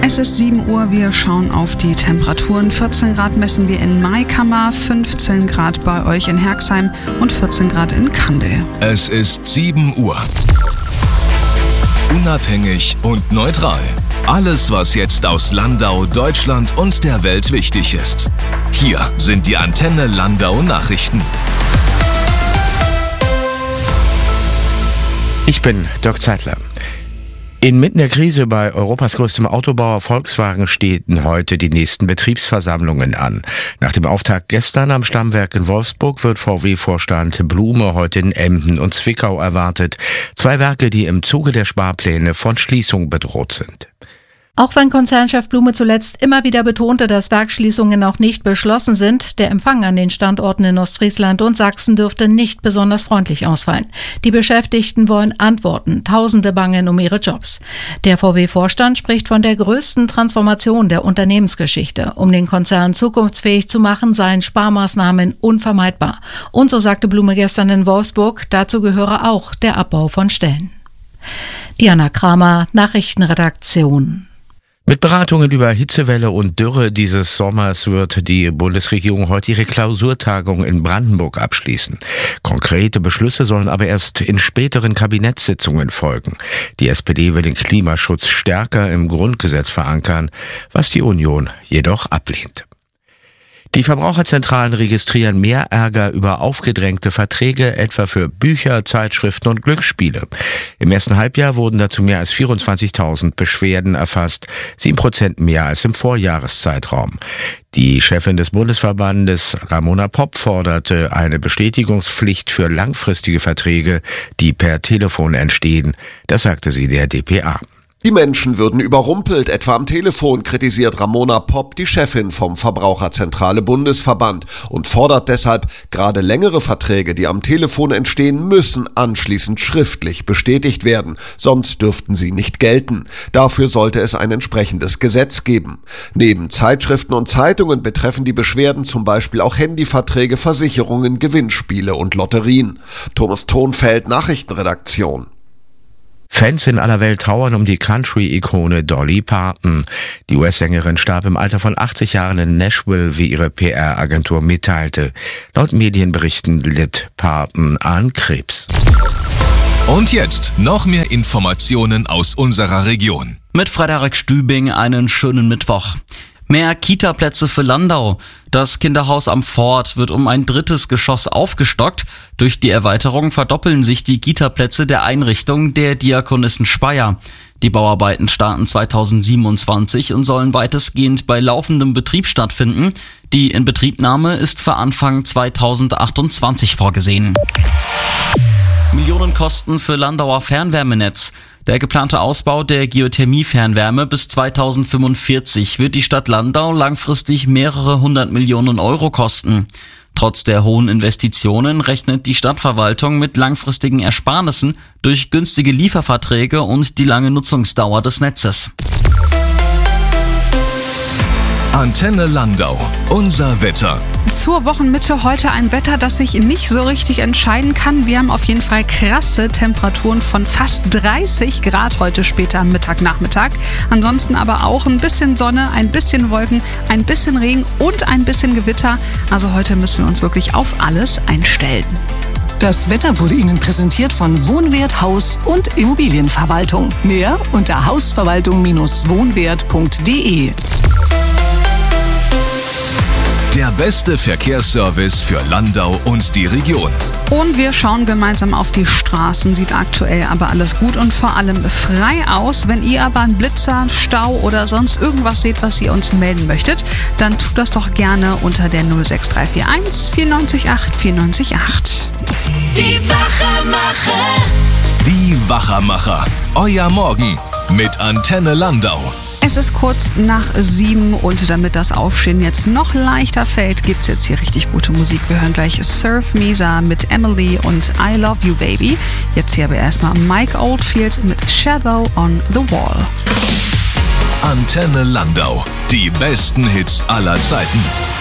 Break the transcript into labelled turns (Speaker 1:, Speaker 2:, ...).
Speaker 1: Es ist 7 Uhr, wir schauen auf die Temperaturen. 14 Grad messen wir in Maikammer, 15 Grad bei euch in Herxheim und 14 Grad in Kandel.
Speaker 2: Es ist 7 Uhr. Unabhängig und neutral. Alles, was jetzt aus Landau, Deutschland und der Welt wichtig ist. Hier sind die Antenne Landau Nachrichten.
Speaker 3: Ich bin Dirk Zeitler. Inmitten der Krise bei Europas größtem Autobauer Volkswagen stehen heute die nächsten Betriebsversammlungen an. Nach dem Auftakt gestern am Stammwerk in Wolfsburg wird VW-Vorstand Blume heute in Emden und Zwickau erwartet. 2 Werke, die im Zuge der Sparpläne von Schließung bedroht sind.
Speaker 4: Auch wenn Konzernchef Blume zuletzt immer wieder betonte, dass Werksschließungen noch nicht beschlossen sind, der Empfang an den Standorten in Ostfriesland und Sachsen dürfte nicht besonders freundlich ausfallen. Die Beschäftigten wollen Antworten, Tausende bangen um ihre Jobs. Der VW-Vorstand spricht von der größten Transformation der Unternehmensgeschichte. Um den Konzern zukunftsfähig zu machen, seien Sparmaßnahmen unvermeidbar. Und so sagte Blume gestern in Wolfsburg, dazu gehöre auch der Abbau von Stellen. Diana Kramer, Nachrichtenredaktion.
Speaker 3: Mit Beratungen über Hitzewelle und Dürre dieses Sommers wird die Bundesregierung heute ihre Klausurtagung in Brandenburg abschließen. Konkrete Beschlüsse sollen aber erst in späteren Kabinettssitzungen folgen. Die SPD will den Klimaschutz stärker im Grundgesetz verankern, was die Union jedoch ablehnt. Die Verbraucherzentralen registrieren mehr Ärger über aufgedrängte Verträge, etwa für Bücher, Zeitschriften und Glücksspiele. Im ersten Halbjahr wurden dazu mehr als 24.000 Beschwerden erfasst, 7% mehr als im Vorjahreszeitraum. Die Chefin des Bundesverbandes, Ramona Popp, forderte eine Bestätigungspflicht für langfristige Verträge, die per Telefon entstehen. Das sagte sie der dpa.
Speaker 5: Die Menschen würden überrumpelt, etwa am Telefon, kritisiert Ramona Popp, die Chefin vom Verbraucherzentrale Bundesverband, und fordert deshalb, gerade längere Verträge, die am Telefon entstehen, müssen anschließend schriftlich bestätigt werden, sonst dürften sie nicht gelten. Dafür sollte es ein entsprechendes Gesetz geben. Neben Zeitschriften und Zeitungen betreffen die Beschwerden zum Beispiel auch Handyverträge, Versicherungen, Gewinnspiele und Lotterien. Thomas Thonfeld, Nachrichtenredaktion.
Speaker 3: Fans in aller Welt trauern um die Country-Ikone Dolly Parton. Die US-Sängerin starb im Alter von 80 Jahren in Nashville, wie ihre PR-Agentur mitteilte. Laut Medienberichten litt Parton an Krebs.
Speaker 2: Und jetzt noch mehr Informationen aus unserer Region.
Speaker 6: Mit Frederik Stübing einen schönen Mittwoch. Mehr Kita-Plätze für Landau. Das Kinderhaus am Fort wird um ein 3. Geschoss aufgestockt. Durch die Erweiterung verdoppeln sich die Kita-Plätze der Einrichtung der Diakonissen Speyer. Die Bauarbeiten starten 2027 und sollen weitestgehend bei laufendem Betrieb stattfinden. Die Inbetriebnahme ist für Anfang 2028 vorgesehen. Millionenkosten für Landauer Fernwärmenetz. Der geplante Ausbau der Geothermie-Fernwärme bis 2045 wird die Stadt Landau langfristig mehrere 100 Millionen Euro kosten. Trotz der hohen Investitionen rechnet die Stadtverwaltung mit langfristigen Ersparnissen durch günstige Lieferverträge und die lange Nutzungsdauer des Netzes.
Speaker 2: Antenne Landau, unser Wetter.
Speaker 1: Zur Wochenmitte heute ein Wetter, das sich nicht so richtig entscheiden kann. Wir haben auf jeden Fall krasse Temperaturen von fast 30 Grad heute später am Mittag, Nachmittag. Ansonsten aber auch ein bisschen Sonne, ein bisschen Wolken, ein bisschen Regen und ein bisschen Gewitter. Also heute müssen wir uns wirklich auf alles einstellen.
Speaker 7: Das Wetter wurde Ihnen präsentiert von Wohnwert Haus- und Immobilienverwaltung. Mehr unter hausverwaltung-wohnwert.de.
Speaker 2: Der beste Verkehrsservice für Landau und die Region.
Speaker 1: Und wir schauen gemeinsam auf die Straßen. Sieht aktuell aber alles gut und vor allem frei aus. Wenn ihr aber einen Blitzer, Stau oder sonst irgendwas seht, was ihr uns melden möchtet, dann tut das doch gerne unter der 06341 94 94
Speaker 8: Die Wachermacher.
Speaker 2: Die Wachermacher. Euer Morgen mit Antenne Landau.
Speaker 1: Es ist kurz nach 7 und damit das Aufstehen jetzt noch leichter fällt, gibt's jetzt hier richtig gute Musik. Wir hören gleich Surf Mesa mit Emily und I Love You Baby. Jetzt hier aber erstmal Mike Oldfield mit Shadow on the Wall.
Speaker 2: Antenne Landau. Die besten Hits aller Zeiten.